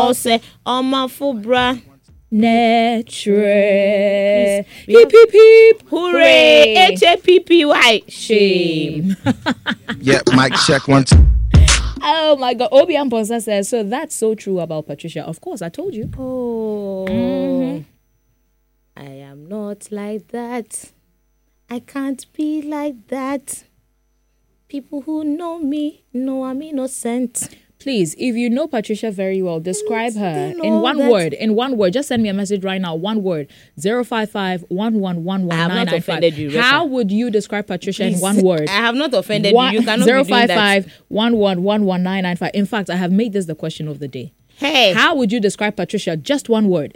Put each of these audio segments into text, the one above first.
Also, my fubra. Netre. Beep, beep, beep. Hooray. H-A-P-P-Y. Shame. Yeah, mic check 1 2. Oh my God. Obi Amponsa says, so that's so true about Patricia. Of course, I told you. Oh. I am not like that. I can't be like that. People who know me know I'm innocent. Please, if you know Patricia very well, describe her know in one that- word. In one word, just send me a message right now. One word: 055-1111-995. I have not offended you, Rebecca. How would you describe Patricia in Please, one word? I have not offended you. You cannot be doing that. 055-1111-995. In fact, I have made this the question of the day. Hey, How would you describe Patricia? Just one word: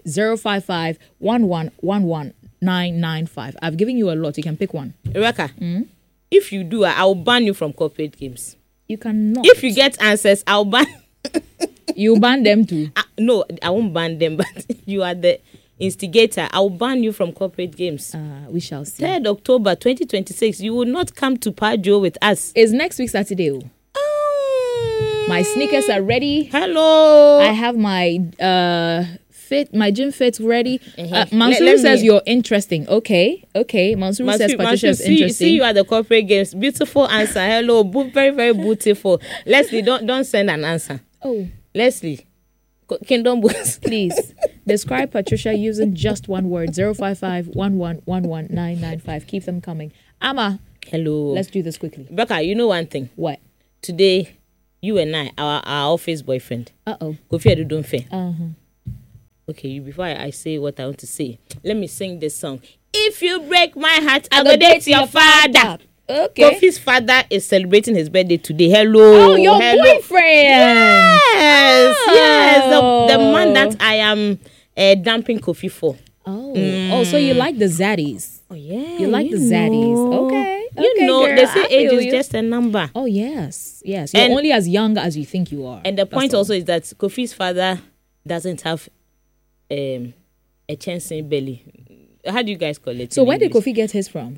055-1111-995. I've given you a lot. You can pick one. Rebecca, if you do, I will ban you from corporate games. You cannot. If you get answers, I'll ban. You ban them too. No, I won't ban them, but you are the instigator. I'll ban you from corporate games. We shall see. 3rd October 2026, you will not come to Pajo with us. It's next week Saturday. My sneakers are ready. Hello. I have my my gym fit ready. Mansour Let says me- you're interesting. Okay. Mansour says Patricia is interesting. See you at the corporate games. Beautiful answer. Hello. Very, very beautiful. Leslie, don't send an answer. Oh, Leslie. Kingdom Books. please describe Patricia using just one word: 055-1111-995. Keep them coming. Amma, Hello. let's do this quickly. Becca, you know one thing. What? Today, you and I, our office boyfriend, Kofi Adudunfe. Okay, before I say what I want to say, let me sing this song. If you break my heart, I go date your father. Okay. Kofi's father is celebrating his birthday today. Hello. Oh, your hello. boyfriend. Yes, Oh. yes. The man that I am dumping Kofi for. Oh, so you like the zaddies? Oh, yeah. You like the zaddies? Okay. You Okay, know, girl, they say I age feel is you. just a number. Oh, yes. You're And- only as young as you think you are. And the point That's all. also is that Kofi's father doesn't have a chancing belly. How do you guys call it? So in where did English? Kofi get his from?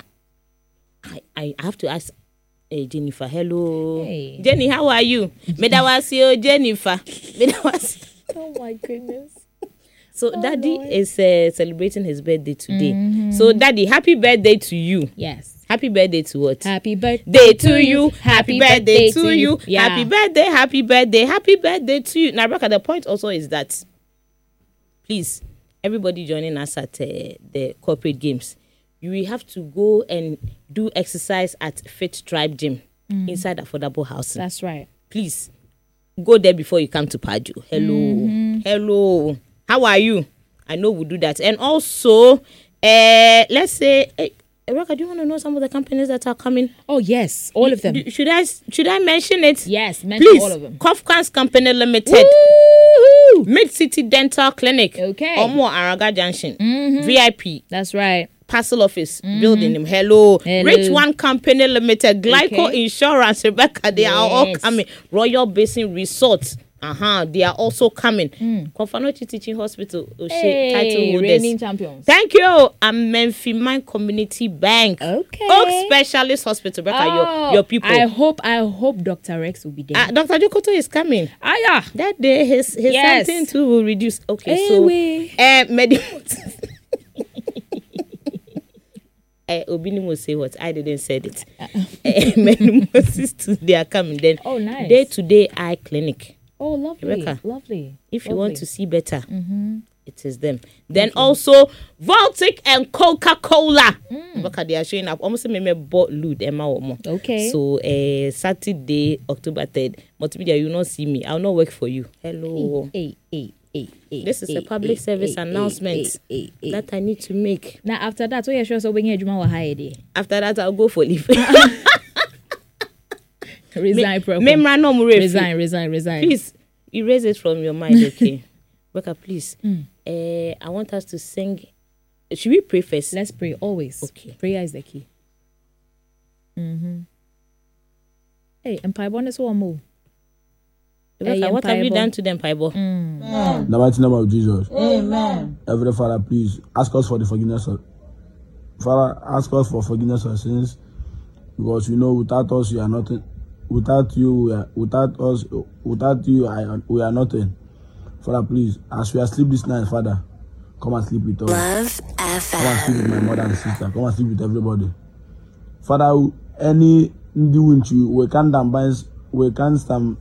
I have to ask Jennifer. Hello. Hey. Jenny, how are you? Medawasio Jennifer. Medawasio. Oh my goodness. So Daddy Lord. is celebrating his birthday today. So Daddy, happy birthday to you. Yes. Happy birthday to what? Happy birthday Day to you. Happy birthday to you. Yeah. Happy birthday, happy birthday, happy birthday to you. Now, Rebecca, the point also is that, please, everybody joining us at the corporate games, you will have to go and do exercise at Fit Tribe Gym inside affordable housing. That's right. Please, go there before you come to Paju. Hello. Hello. How are you? I know we'll do that. And also, let's say, Rebecca, do you want to know some of the companies that are coming? Oh yes, all of them. Should I mention it? Yes, mention Please. all of them. Kofkans Company Limited, Woo-hoo! Mid City Dental Clinic, Okay. Omo Araga Junction, VIP, That's right. Parcel Office, building them. Hello. Hello. Rich One Company Limited, Glyco Okay. Insurance, Rebecca, they are all Yes. coming. Royal Basin Resort, they are also coming. Konfanochi Teaching Hospital, Oshe, title holders. reigning champions. Thank you. I'm Memphiman Community Bank. Okay. Oak Specialist Hospital, Rebecca, your people. I hope Dr. Rex will be there. Dr. Jokoto is coming. Yeah. That day, his Yes. something too will reduce. Okay, Anyway. so Obini will say what I didn't say it. Medimosis too, they are coming. Then Oh, nice. Day to day eye clinic. Oh, lovely. Rebecca, Lovely. If you want to see better, it is them. Then Lovely. also Voltic and Coca-Cola. Rebecca, they are showing up. Almost a bought loot Emma Omo. Okay. So Saturday, October 3rd, multimedia, you will not see me. I will not work for you. Hello. Hey. This is a public service announcement that I need to make. Now after that, so you're sure so when you Juma wa After that, I'll go for leave. resign, Memra no more. resign. Please erase it from your mind, okay? Becca, please. I want us to sing. Should we pray first? Let's pray always. Okay. Prayer is the key. Hey, and Pai bonus one more. Becca, what have you done to them, Paibo? In the mighty name of Jesus. Amen. Heavenly Father, please ask us for the forgiveness of Father, ask us for forgiveness of sins, because we know without us you are nothing. Without you, we are nothing. Father, please, as we are asleep this night, Father, come and sleep with us. Love Come and sleep FM. with my mother and sister. Come and sleep with everybody. Father, any winch we can't stand, we can't stand.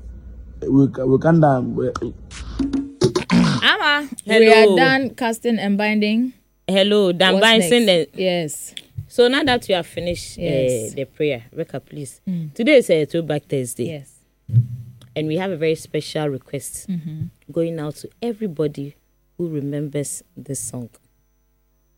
Ama, we Hello. are done casting and binding. Hello, Dan What's Benson. next? Yes. So now that you have finished Yes. the prayer, Rebecca, please. Today is a Throwback Thursday. Yes. And we have a very special request going out to everybody who remembers this song.